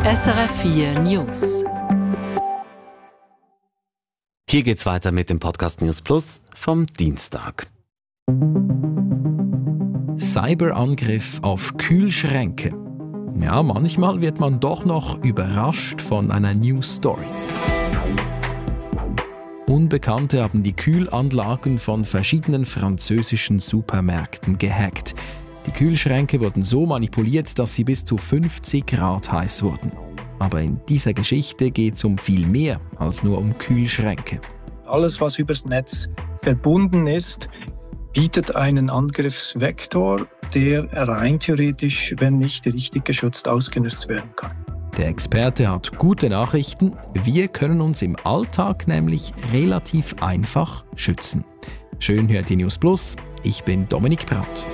SRF 4 News. Hier geht's weiter mit dem Podcast News Plus vom Dienstag. Cyberangriff auf Kühlschränke. Ja, manchmal wird man doch noch überrascht von einer News-Story. Unbekannte haben die Kühlanlagen von verschiedenen französischen Supermärkten gehackt. Die Kühlschränke wurden so manipuliert, dass sie bis zu 50 Grad heiß wurden. Aber in dieser Geschichte geht es um viel mehr als nur um Kühlschränke. Alles, was übers Netz verbunden ist, bietet einen Angriffsvektor, der rein theoretisch, wenn nicht richtig geschützt, ausgenutzt werden kann. Der Experte hat gute Nachrichten. Wir können uns im Alltag nämlich relativ einfach schützen. Schön hört ihr News Plus. Ich bin Dominik Braut.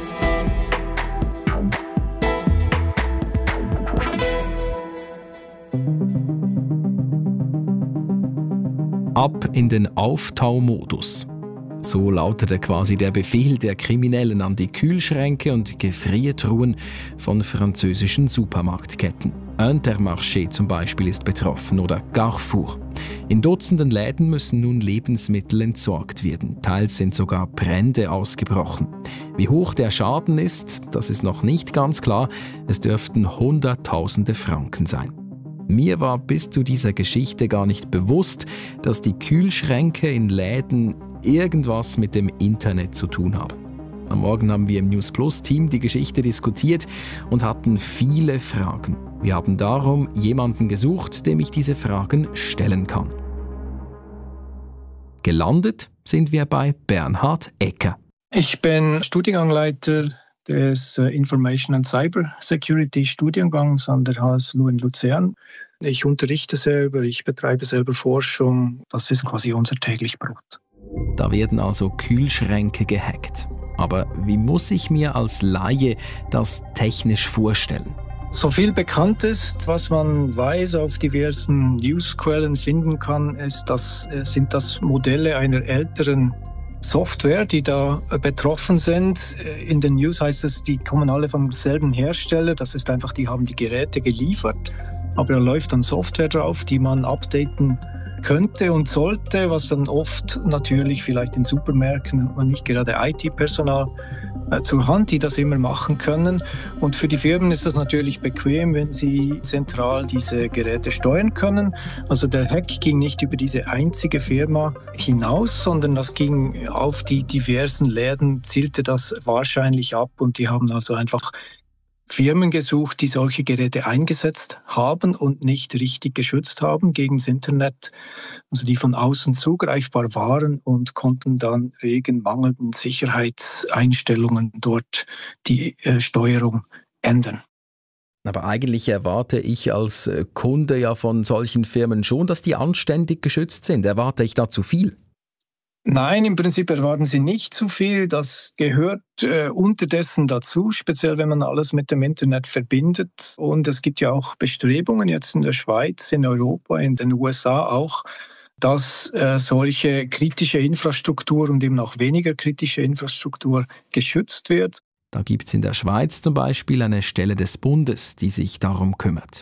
Ab in den Auftaumodus. So lautete quasi der Befehl der Kriminellen an die Kühlschränke und Gefriertruhen von französischen Supermarktketten. Intermarché zum Beispiel ist betroffen oder Carrefour. In Dutzenden Läden müssen nun Lebensmittel entsorgt werden. Teils sind sogar Brände ausgebrochen. Wie hoch der Schaden ist, das ist noch nicht ganz klar. Es dürften Hunderttausende Franken sein. Mir war bis zu dieser Geschichte gar nicht bewusst, dass die Kühlschränke in Läden irgendwas mit dem Internet zu tun haben. Am Morgen haben wir im News Plus Team die Geschichte diskutiert und hatten viele Fragen. Wir haben darum jemanden gesucht, dem ich diese Fragen stellen kann. Gelandet sind wir bei Bernhard Ecker. Ich bin Studiengangleiter des Information and Cyber Security Studiengangs an der HSLU in Luzern. Ich unterrichte selber, ich betreibe selber Forschung. Das ist quasi unser täglich Brot. Da werden also Kühlschränke gehackt. Aber wie muss ich mir als Laie das technisch vorstellen? So viel bekannt ist, was man weiß, auf diversen Newsquellen finden kann, sind das Modelle einer älteren Software, die da betroffen sind. In den News heißt es, die kommen alle vom selben Hersteller. Das ist einfach, die haben die Geräte geliefert, aber da läuft dann Software drauf, die man updaten könnte und sollte, was dann oft natürlich vielleicht in Supermärkten hat man nicht gerade IT-Personal zur Hand, die das immer machen können. Und für die Firmen ist das natürlich bequem, wenn sie zentral diese Geräte steuern können. Also der Hack ging nicht über diese einzige Firma hinaus, sondern das ging auf die diversen Läden, zielte das wahrscheinlich ab und die haben also einfach Firmen gesucht, die solche Geräte eingesetzt haben und nicht richtig geschützt haben gegen das Internet, also die von außen zugreifbar waren und konnten dann wegen mangelnden Sicherheitseinstellungen dort die Steuerung ändern. Aber eigentlich erwarte ich als Kunde ja von solchen Firmen schon, dass die anständig geschützt sind. Erwarte ich da zu viel? Nein, im Prinzip erwarten Sie nicht zu viel. Das gehört unterdessen dazu, speziell wenn man alles mit dem Internet verbindet. Und es gibt ja auch Bestrebungen jetzt in der Schweiz, in Europa, in den USA auch, dass solche kritische Infrastruktur und eben auch weniger kritische Infrastruktur geschützt wird. Da gibt es in der Schweiz zum Beispiel eine Stelle des Bundes, die sich darum kümmert.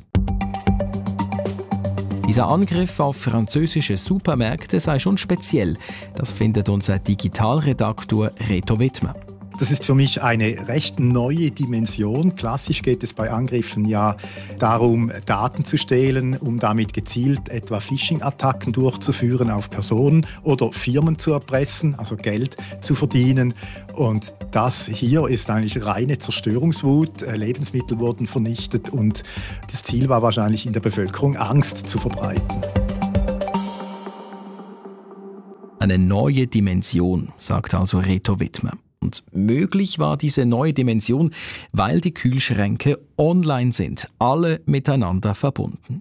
Dieser Angriff auf französische Supermärkte sei schon speziell. Das findet unser Digitalredaktor Reto Wittmer. Das ist für mich eine recht neue Dimension. Klassisch geht es bei Angriffen ja darum, Daten zu stehlen, um damit gezielt etwa Phishing-Attacken durchzuführen auf Personen oder Firmen zu erpressen, also Geld zu verdienen. Und das hier ist eigentlich reine Zerstörungswut. Lebensmittel wurden vernichtet und das Ziel war wahrscheinlich in der Bevölkerung, Angst zu verbreiten. Eine neue Dimension, sagt also Reto Wittmer. Und möglich war diese neue Dimension, weil die Kühlschränke online sind, alle miteinander verbunden.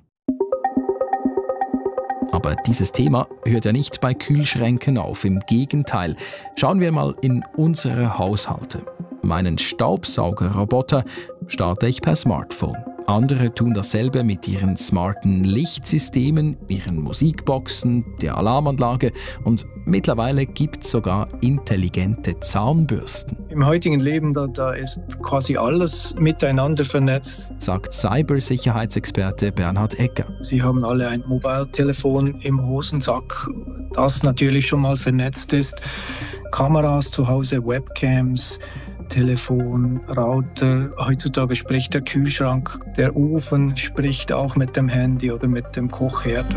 Aber dieses Thema hört ja nicht bei Kühlschränken auf, im Gegenteil. Schauen wir mal in unsere Haushalte. Meinen Staubsaugerroboter starte ich per Smartphone. Andere tun dasselbe mit ihren smarten Lichtsystemen, ihren Musikboxen, der Alarmanlage und mittlerweile gibt es sogar intelligente Zahnbürsten. Im heutigen Leben, da ist quasi alles miteinander vernetzt, sagt Cybersicherheitsexperte Bernhard Egger. Sie haben alle ein Mobiltelefon im Hosensack, das natürlich schon mal vernetzt ist. Kameras zu Hause, Webcams, Telefon, Router. Heutzutage spricht der Kühlschrank, der Ofen spricht auch mit dem Handy oder mit dem Kochherd.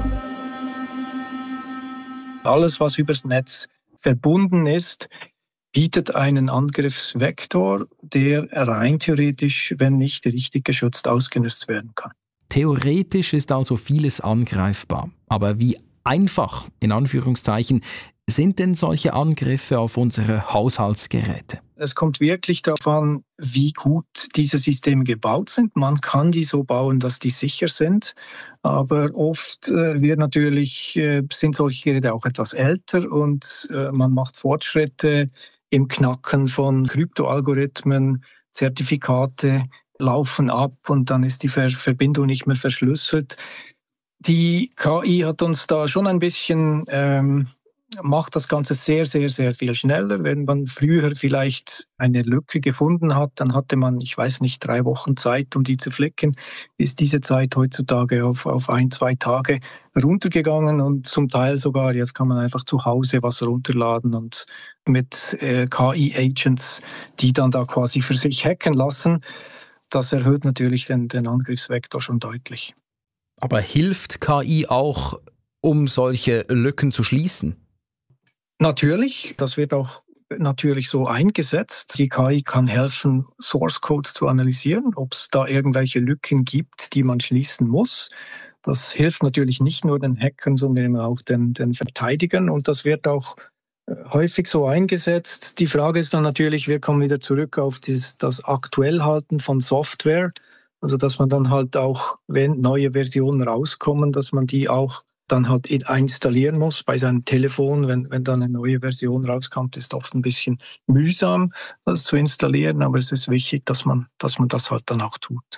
Alles, was übers Netz verbunden ist, bietet einen Angriffsvektor, der rein theoretisch, wenn nicht richtig geschützt, ausgenutzt werden kann. Theoretisch ist also vieles angreifbar. Aber wie einfach, in Anführungszeichen, sind denn solche Angriffe auf unsere Haushaltsgeräte? Es kommt wirklich darauf an, wie gut diese Systeme gebaut sind. Man kann die so bauen, dass die sicher sind. Aber oft sind solche Geräte auch etwas älter und man macht Fortschritte im Knacken von Kryptoalgorithmen, Zertifikate laufen ab und dann ist die Verbindung nicht mehr verschlüsselt. Die KI hat uns da schon ein bisschen macht das Ganze sehr, sehr, sehr viel schneller. Wenn man früher vielleicht eine Lücke gefunden hat, dann hatte man, 3 Wochen Zeit, um die zu flicken. Ist diese Zeit heutzutage auf 1-2 Tage runtergegangen und zum Teil sogar, jetzt kann man einfach zu Hause was runterladen und mit KI-Agents, die dann da quasi für sich hacken lassen. Das erhöht natürlich den Angriffsvektor schon deutlich. Aber hilft KI auch, um solche Lücken zu schließen? Natürlich, das wird auch natürlich so eingesetzt. Die KI kann helfen, Source Code zu analysieren, ob es da irgendwelche Lücken gibt, die man schließen muss. Das hilft natürlich nicht nur den Hackern, sondern auch den Verteidigern und das wird auch häufig so eingesetzt. Die Frage ist dann natürlich, wir kommen wieder zurück auf das Aktuellhalten von Software, also dass man dann halt auch, wenn neue Versionen rauskommen, dass man die auch dann halt installieren muss bei seinem Telefon. Wenn dann eine neue Version rauskommt, ist oft ein bisschen mühsam, das zu installieren, aber es ist wichtig, dass man das halt dann auch tut.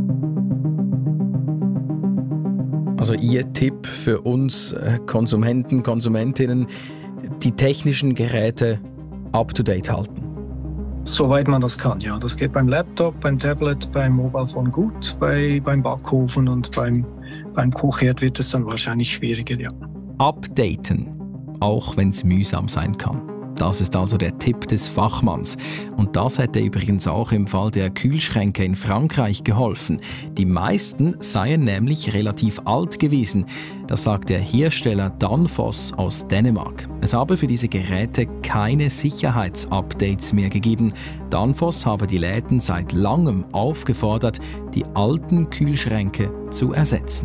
Also Ihr Tipp für uns Konsumenten, Konsumentinnen, die technischen Geräte up-to-date halten? Soweit man das kann, ja. Das geht beim Laptop, beim Tablet, beim Mobilephone gut, beim Backofen und beim Kochherd wird es dann wahrscheinlich schwieriger, ja. Updaten, auch wenn es mühsam sein kann. Das ist also der Tipp des Fachmanns. Und das hätte übrigens auch im Fall der Kühlschränke in Frankreich geholfen. Die meisten seien nämlich relativ alt gewesen. Das sagt der Hersteller Danfoss aus Dänemark. Es habe für diese Geräte keine Sicherheitsupdates mehr gegeben. Danfoss habe die Läden seit langem aufgefordert, die alten Kühlschränke zu ersetzen.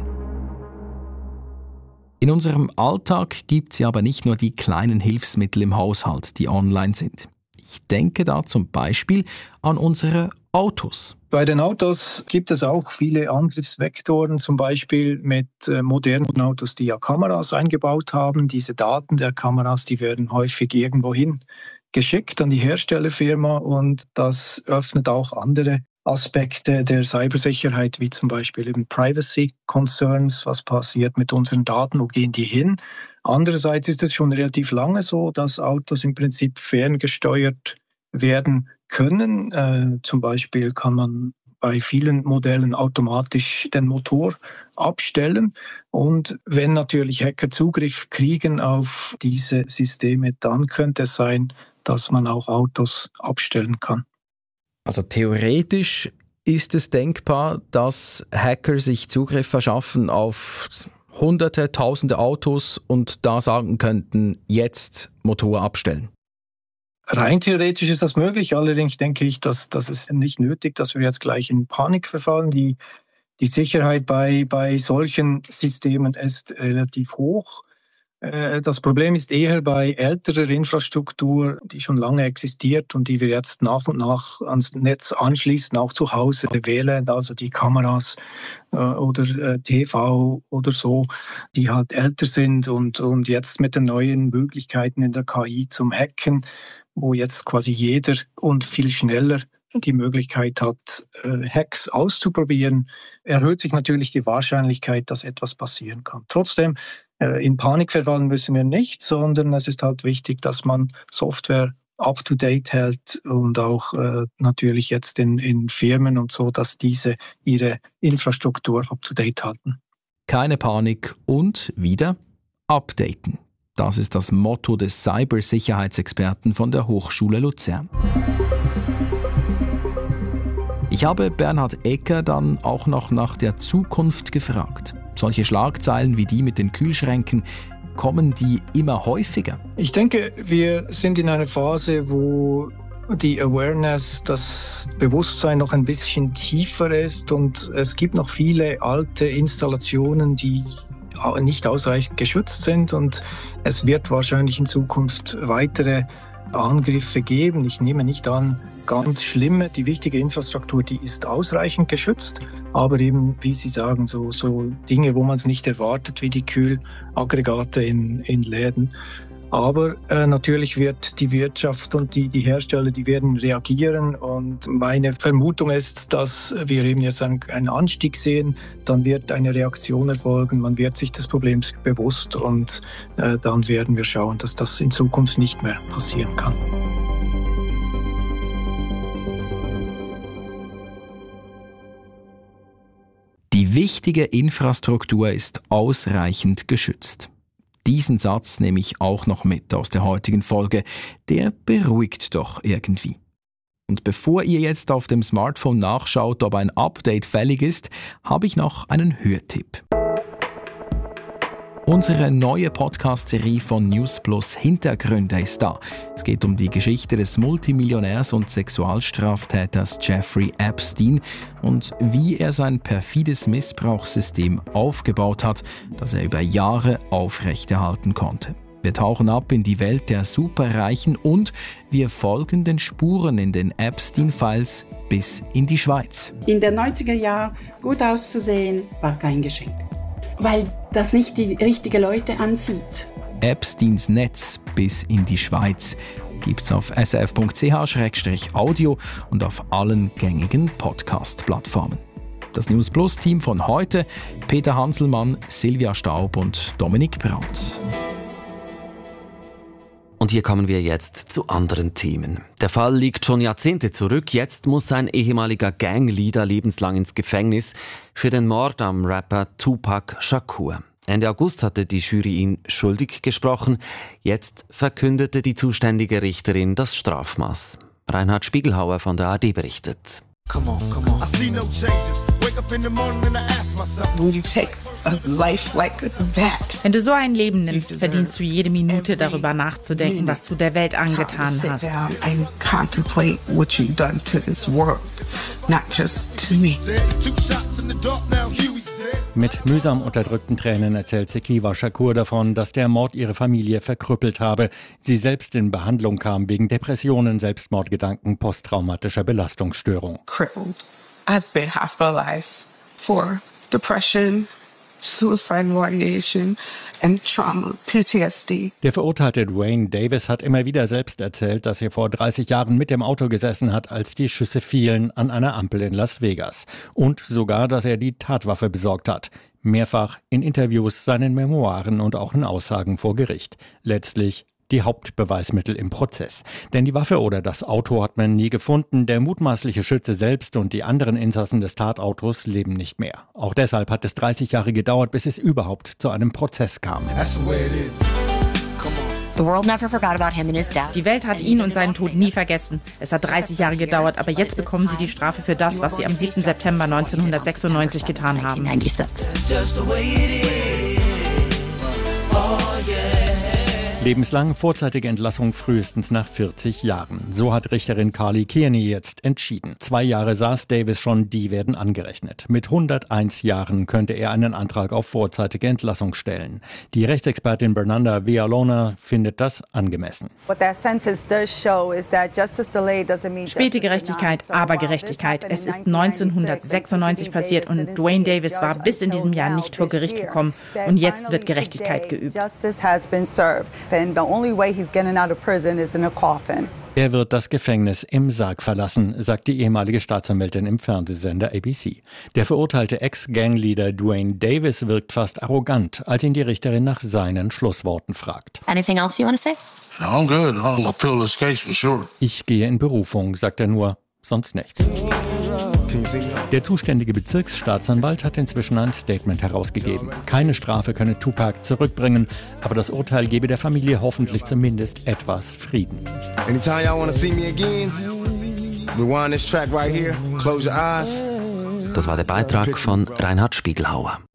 In unserem Alltag gibt es ja aber nicht nur die kleinen Hilfsmittel im Haushalt, die online sind. Ich denke da zum Beispiel an unsere Autos. Bei den Autos gibt es auch viele Angriffsvektoren, zum Beispiel mit modernen Autos, die ja Kameras eingebaut haben. Diese Daten der Kameras, die werden häufig irgendwohin geschickt an die Herstellerfirma und das öffnet auch andere Aspekte der Cybersicherheit, wie zum Beispiel eben Privacy Concerns, was passiert mit unseren Daten, wo gehen die hin. Andererseits ist es schon relativ lange so, dass Autos im Prinzip ferngesteuert werden können. Zum Beispiel kann man bei vielen Modellen automatisch den Motor abstellen. Und wenn natürlich Hacker Zugriff kriegen auf diese Systeme, dann könnte es sein, dass man auch Autos abstellen kann. Also theoretisch ist es denkbar, dass Hacker sich Zugriff verschaffen auf Hunderte, Tausende Autos und da sagen könnten, jetzt Motor abstellen. Rein theoretisch ist das möglich, allerdings denke ich, dass es nicht nötig, dass wir jetzt gleich in Panik verfallen. Die Sicherheit bei solchen Systemen ist relativ hoch. Das Problem ist eher bei älterer Infrastruktur, die schon lange existiert und die wir jetzt nach und nach ans Netz anschließen, auch zu Hause, WLAN, also die Kameras oder TV oder so, die halt älter sind und jetzt mit den neuen Möglichkeiten in der KI zum Hacken, wo jetzt quasi jeder und viel schneller die Möglichkeit hat, Hacks auszuprobieren, erhöht sich natürlich die Wahrscheinlichkeit, dass etwas passieren kann. Trotzdem, in Panik verfallen müssen wir nicht, sondern es ist halt wichtig, dass man Software up-to-date hält und auch natürlich jetzt in Firmen und so, dass diese ihre Infrastruktur up-to-date halten. Keine Panik und wieder updaten. Das ist das Motto des Cybersicherheitsexperten von der Hochschule Luzern. Ich habe Bernhard Ecker dann auch noch nach der Zukunft gefragt. Solche Schlagzeilen wie die mit den Kühlschränken, kommen die immer häufiger? Ich denke, wir sind in einer Phase, wo die Awareness, das Bewusstsein noch ein bisschen tiefer ist und es gibt noch viele alte Installationen, die nicht ausreichend geschützt sind und es wird wahrscheinlich in Zukunft weitere Angriffe geben. Ich nehme nicht an, ganz schlimme. Die wichtige Infrastruktur, die ist ausreichend geschützt, aber eben, wie Sie sagen, so Dinge, wo man es nicht erwartet, wie die Kühlaggregate in Läden. Aber natürlich wird die Wirtschaft und die Hersteller, die werden reagieren und meine Vermutung ist, dass wir eben jetzt einen Anstieg sehen, dann wird eine Reaktion erfolgen, man wird sich des Problems bewusst und dann werden wir schauen, dass das in Zukunft nicht mehr passieren kann. Die wichtige Infrastruktur ist ausreichend geschützt. Diesen Satz nehme ich auch noch mit aus der heutigen Folge. Der beruhigt doch irgendwie. Und bevor ihr jetzt auf dem Smartphone nachschaut, ob ein Update fällig ist, habe ich noch einen Hörtipp. Unsere neue Podcast-Serie von News Plus Hintergründe ist da. Es geht um die Geschichte des Multimillionärs und Sexualstraftäters Jeffrey Epstein und wie er sein perfides Missbrauchssystem aufgebaut hat, das er über Jahre aufrechterhalten konnte. Wir tauchen ab in die Welt der Superreichen und wir folgen den Spuren in den Epstein-Files bis in die Schweiz. In den 90er Jahren gut auszusehen, war kein Geschenk. Weil das nicht die richtigen Leute anzieht. Epsteins Netz bis in die Schweiz gibt's auf srf.ch/audio und auf allen gängigen Podcast-Plattformen. Das News Plus Team von heute: Peter Hanselmann, Silvia Staub und Dominik Brandt. Und hier kommen wir jetzt zu anderen Themen. Der Fall liegt schon Jahrzehnte zurück. Jetzt muss ein ehemaliger Gangleader lebenslang ins Gefängnis für den Mord am Rapper Tupac Shakur. Ende August hatte die Jury ihn schuldig gesprochen. Jetzt verkündete die zuständige Richterin das Strafmaß. Reinhard Spiegelhauer von der ARD berichtet. Wenn du so ein Leben nimmst, verdienst du jede Minute darüber nachzudenken, was du der Welt angetan hast. Mit mühsam unterdrückten Tränen erzählt Sekiwa Shakur davon, dass der Mord ihre Familie verkrüppelt habe. Sie selbst in Behandlung kam wegen Depressionen, Selbstmordgedanken, posttraumatischer Belastungsstörung. Crippled. I've been hospitalized for depression, suicide ideation and trauma, PTSD. Der verurteilte Dwayne Davis hat immer wieder selbst erzählt, dass er vor 30 Jahren mit dem Auto gesessen hat, als die Schüsse fielen an einer Ampel in Las Vegas. Und sogar, dass er die Tatwaffe besorgt hat. Mehrfach in Interviews, seinen Memoiren und auch in Aussagen vor Gericht. Letztlich die Hauptbeweismittel im Prozess. Denn die Waffe oder das Auto hat man nie gefunden. Der mutmaßliche Schütze selbst und die anderen Insassen des Tatautos leben nicht mehr. Auch deshalb hat es 30 Jahre gedauert, bis es überhaupt zu einem Prozess kam. Die Welt hat ihn und seinen Tod nie vergessen. Es hat 30 Jahre gedauert, aber jetzt bekommen sie die Strafe für das, was sie am 7. September 1996 getan haben. Lebenslang, vorzeitige Entlassung frühestens nach 40 Jahren. So hat Richterin Carly Kearney jetzt entschieden. 2 Jahre saß Davis schon, die werden angerechnet. Mit 101 Jahren könnte er einen Antrag auf vorzeitige Entlassung stellen. Die Rechtsexpertin Bernanda Villalona findet das angemessen. Späte Gerechtigkeit, aber Gerechtigkeit. Es ist 1996 passiert und Dwayne Davis war bis in diesem Jahr nicht vor Gericht gekommen. Und jetzt wird Gerechtigkeit geübt. And the only way he's getting out of prison is in a coffin. Er wird das Gefängnis im Sarg verlassen, sagt die ehemalige Staatsanwältin im Fernsehsender ABC. Der verurteilte Ex-Gangleader Duane Davis wirkt fast arrogant, als ihn die Richterin nach seinen Schlussworten fragt. Anything else you want to say? No, I'm good. I'll appeal this case for sure. Ich gehe in Berufung, sagt er nur, sonst nichts. Der zuständige Bezirksstaatsanwalt hat inzwischen ein Statement herausgegeben. Keine Strafe könne Tupac zurückbringen, aber das Urteil gebe der Familie hoffentlich zumindest etwas Frieden. Anytime y'all want to see me again, rewind this track right here, close your eyes. Das war der Beitrag von Reinhard Spiegelhauer.